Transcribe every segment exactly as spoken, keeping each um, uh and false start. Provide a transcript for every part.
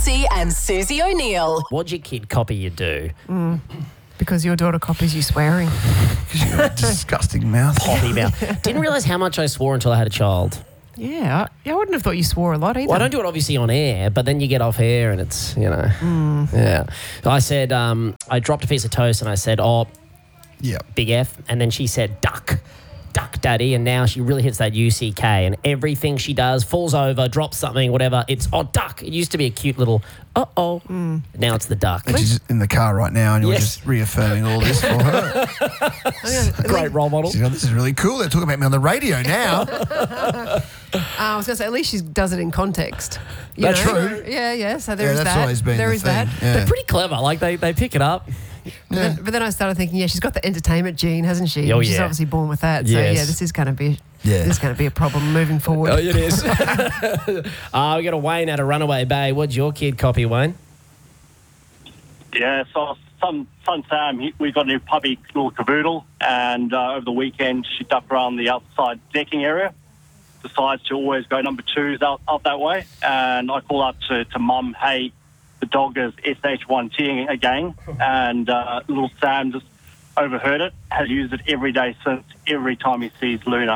Lutzi and Susie O'Neill. What'd your kid copy you do? Mm. Because your daughter copies you swearing. Because you've got a disgusting mouth. Poppy mouth. Didn't realise how much I swore until I had a child. Yeah, I, I wouldn't have thought you swore a lot either. Well, I don't do it obviously on air, but then you get off air and it's, you know. Mm. Yeah. I said, um, I dropped a piece of toast and I said, oh, yeah, big F. And then she said, duck. Duck, daddy. And now she really hits that U C K and everything she does, falls over, drops something, whatever, it's, oh, duck. It used to be a cute little, uh-oh. Mm. Now it's the duck. And she's in the car right now and you're Yes. just reaffirming all this for her. Great role model. She's like, this is really cool. They're talking about me on the radio now. Uh, I was going to say, at least she does it in context. You That's know? true. Yeah, yeah. So there Yeah, is that's that. always been There the is thing. that. Yeah. They're pretty clever. Like, they, they pick it up. But, then, but then I started thinking, yeah, she's got the entertainment gene, hasn't she? Oh, She's yeah. obviously born with that. So Yes. yeah, this is going to be Yeah. this is going to be a problem moving forward. Oh, it is. uh, we got a Wayne out of Runaway Bay. What'd your kid copy, Wayne? Yeah, so son, son Sam, he, we got a new puppy called Cavoodle, and uh, over the weekend she ducked around the outside decking area, decides to always go number twos out, out that way, and I call up to, to mum, hey, the dog is S H one T again, and uh, little Sam just overheard it, has used it every day since, every time he sees Luna.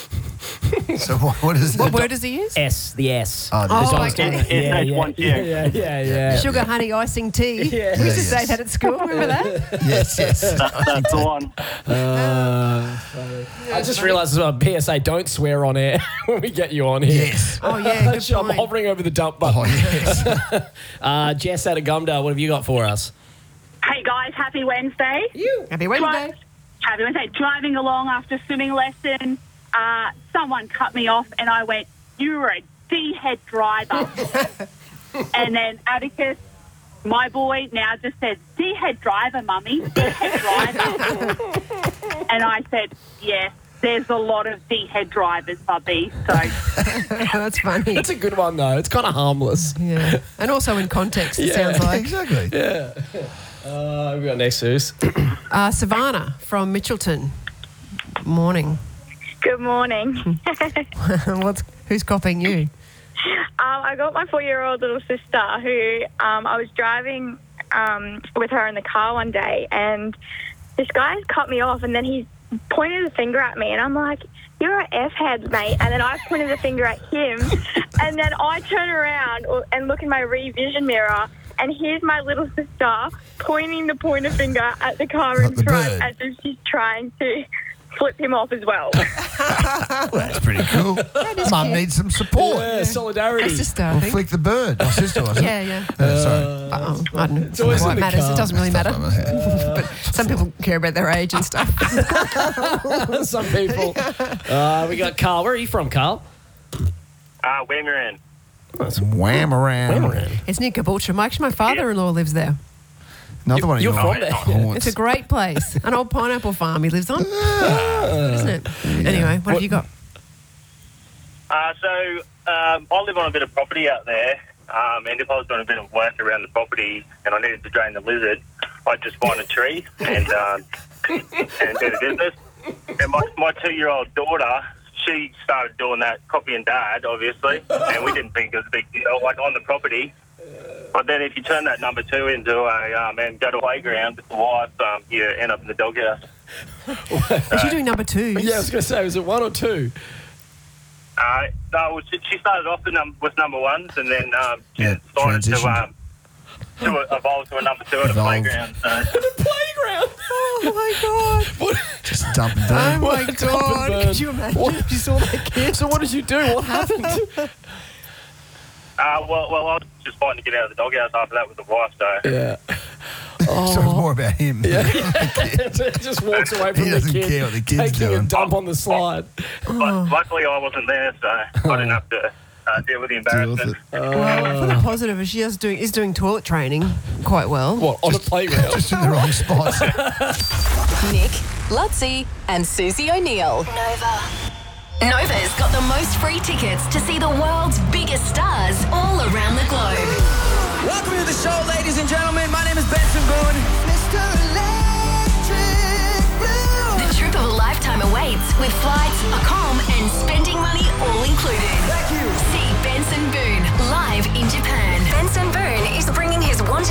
So what, what is What that? word does he use? S, the S. Oh, the Oh, dog's okay. doing S it. H yeah, one T. yeah, yeah, yeah, yeah. Sugar, honey, icing tea. Yeah. We used to Yeah, say yes. that at school. Remember that? Yes, yes. That, that's the one. Uh, I just realised as well, P S A, don't swear on air when we get you on here. Yes. Oh yeah, good I'm point. hovering over the dump button. Oh, yes. uh, Jess out of Gumdale, what have you got for us? Hey guys, happy Wednesday. Happy Wednesday. Dri- happy Wednesday. Driving along after swimming lesson, uh, someone cut me off and I went, you're a D-head driver. And then Atticus, my boy, now just said, D-head driver, mummy, D-head driver. And I said, yes, there's a lot of D-head drivers, Bubby. So That's funny. That's a good one, though. It's kind of harmless. Yeah, and also in context, it Yeah. sounds like. Exactly. Uh, we got next, Zeus. Uh, Savannah from Mitchelton. Morning. Good morning. What's who's copying you? Um, I got my four-year-old little sister who um, I was driving um, with her in the car one day, and this guy cut me off, and then he pointed a finger at me, and I'm like, you're an F-head, mate. And then I pointed a finger at him, and then I turn around and look in my rear-vision mirror, and here's my little sister pointing the pointer finger at the car Like in the front bird. as if she's trying to flip him off as well. Well, that's pretty cool. Mum cute. needs some support. Yeah, solidarity. My sister, I We'll think. flick the bird. My sister was it? Yeah, yeah. Uh, sorry. Uh-oh, I don't know. It's always Why in it the matters. car. It doesn't really matter. Stuff like that. But some people care about their age and stuff. Some people. Uh, we got Carl. Where are you from, Carl? Uh, Wimmerahan. Wham around. It's near Caboolture. Actually, my father-in-law lives there. Another one of You're your from there. haunts. It's a great place. An old pineapple farm he lives on, isn't it? Anyway, what have you got? Uh, so um, I live on a bit of property out there, um, and if I was doing a bit of work around the property and I needed to drain the lizard, I'd just find a tree and um, and do the business. And my, my two-year-old daughter, she started doing that, copying Dad, obviously, and we didn't think it was a big deal, like on the property. But then if you turn that number two into a um, and go to a playground with the wife, um, you end up in the doghouse. Is she doing number two? Yeah, I was going to say, was it one or two? Uh, no, she she started off with, num- with number ones, and then um, she Yeah, started to, transitioned. um, to evolve to a number two at a Evolved. playground. So. Playground. Oh my god! What? Just dump and Oh burn. my Dump god! and burn. Could you imagine if you saw that kid? So what did you do? What happened? Uh, well, well, I was just fighting to get out of the doghouse after that with the wife, so. Yeah. So it's more about him. Yeah. Just walks away from He the doesn't kid, care what the kid's taking a doing. dump on the slide. But luckily I wasn't there, so I didn't have to uh, deal with the Deal with embarrassment. it. Well, for the positive, she is doing is doing toilet training quite well. What, on a playground? Just in the wrong spot. Nick, Lutzi and Susie O'Neill. Nova. Nova's got the most free tickets to see the world's biggest stars all around the globe. Welcome to the show, ladies and gentlemen. My name is Benson Boone. Mister Electric Blue. The trip of a lifetime awaits with flights, accom and spending money all included. Thank you. See Benson Boone live in Japan. Benson Boone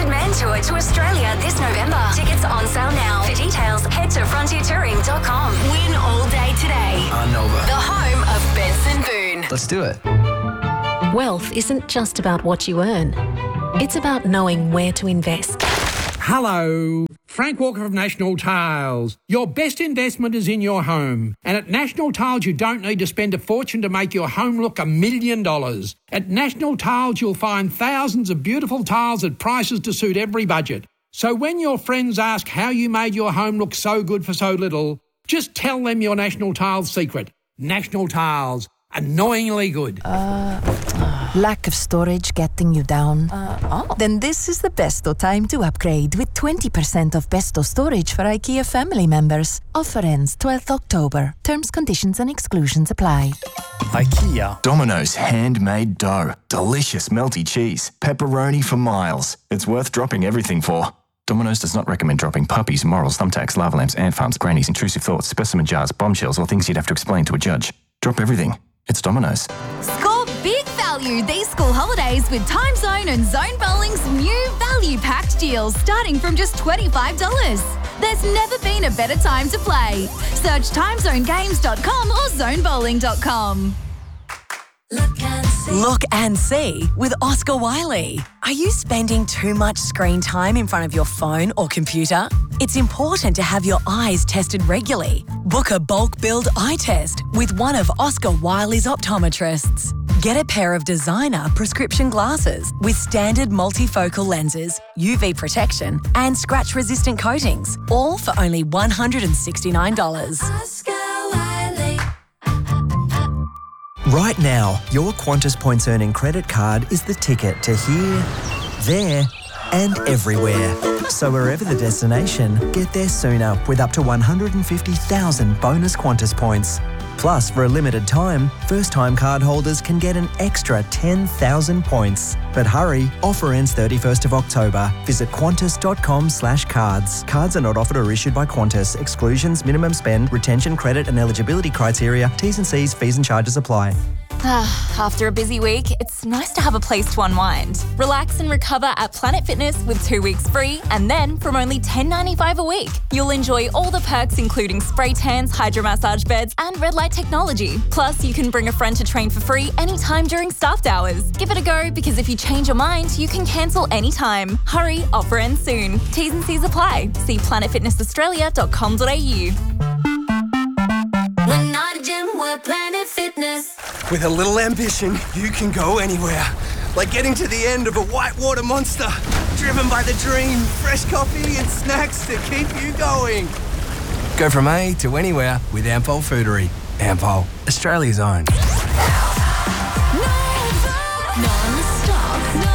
Wanted Man Tour to Australia this November. Tickets on sale now. For details, head to frontier touring dot com. Win all day today. On Nova. The home of Benson Boone. Let's do it. Wealth isn't just about what you earn. It's about knowing where to invest. Hello, Frank Walker of National Tiles. Your best investment is in your home. And at National Tiles, you don't need to spend a fortune to make your home look a million dollars. At National Tiles, you'll find thousands of beautiful tiles at prices to suit every budget. So when your friends ask how you made your home look so good for so little, just tell them your National Tiles secret. National Tiles. Annoyingly good. Uh, lack of storage getting you down? Uh, oh. Then this is the besto time to upgrade with twenty percent off besto storage for IKEA family members. Offer ends twelfth October. Terms, conditions and exclusions apply. IKEA. Domino's handmade dough. Delicious melty cheese. Pepperoni for miles. It's worth dropping everything for. Domino's does not recommend dropping puppies, morals, thumbtacks, lava lamps, ant farms, grannies, intrusive thoughts, specimen jars, bombshells, or things you'd have to explain to a judge. Drop everything. It's Domino's. Score big value these school holidays with Time Zone and Zone Bowling's new value packed deals starting from just twenty-five dollars. There's never been a better time to play. Search time zone games dot com or zone bowling dot com. Look and see. Look and see with Oscar Wiley. Are you spending too much screen time in front of your phone or computer? It's important to have your eyes tested regularly. Book a bulk billed eye test with one of Oscar Wiley's optometrists. Get a pair of designer prescription glasses with standard multifocal lenses, U V protection and scratch-resistant coatings, all for only one hundred sixty-nine dollars. Oscar Wiley. Right now, your Qantas Points Earning credit card is the ticket to here, there, and everywhere. So wherever the destination, get there sooner with up to one hundred fifty thousand bonus Qantas points. Plus, for a limited time, first-time card holders can get an extra ten thousand points. But hurry, offer ends thirty-first of October. Visit qantas dot com slash cards. Cards are not offered or issued by Qantas. Exclusions, minimum spend, retention, credit and eligibility criteria, T's and C's, fees and charges apply. After a busy week, it's nice to have a place to unwind. Relax and recover at Planet Fitness with two weeks free and then from only ten dollars ninety-five a week. You'll enjoy all the perks including spray tans, hydro massage beds and red light technology. Plus, you can bring a friend to train for free anytime during staffed hours. Give it a go because if you change your mind, you can cancel anytime. Hurry, offer ends soon. T's and C's apply. See planet fitness australia dot com dot a u. We're not a gym, we're Planet Fitness. With a little ambition, you can go anywhere. Like getting to the end of a whitewater monster. Driven by the dream, fresh coffee and snacks to keep you going. Go from A to anywhere with Ampol Foodery. Ampol, Australia's own. Non-stop.